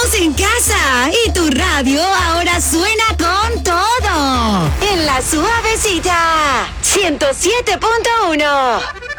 Estamos en casa y tu radio ahora suena con todo. En La Suavecita, 107.1.